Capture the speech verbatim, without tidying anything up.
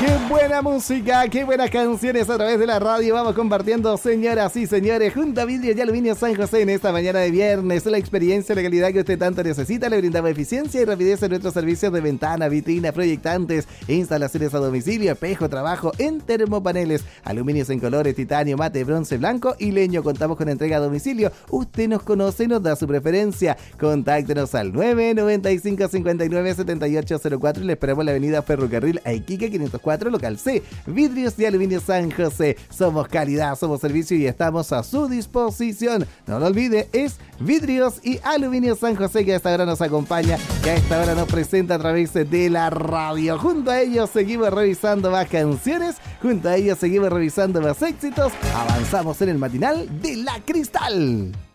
Qué buena música, qué buenas canciones a través de la radio. Vamos compartiendo, señoras y señores, junto a Vidrios y Aluminio San José en esta mañana de viernes. La experiencia y la calidad que usted tanto necesita. Le brindamos eficiencia y rapidez en nuestros servicios de ventana, vitrina, proyectantes, instalaciones a domicilio, espejo, trabajo en termopaneles, aluminios en colores, titanio, mate, bronce, blanco y leño. Contamos con entrega a domicilio. Usted nos conoce y nos da su preferencia. Contáctenos al nueve nueve cinco, cinco nueve, siete ocho cero cuatro y le esperamos en la avenida Ferrocarril a Iquique quinientos cuatro, local C. Vidrios y Aluminio San José. Somos calidad, somos servicio y estamos a su disposición. No lo olvide, es Vidrios y Aluminio San José, que a esta hora nos acompaña, que a esta hora nos presenta a través de la radio. Junto a ellos seguimos revisando más canciones, junto a ellos seguimos revisando más éxitos. Avanzamos en el matinal de La Cristal.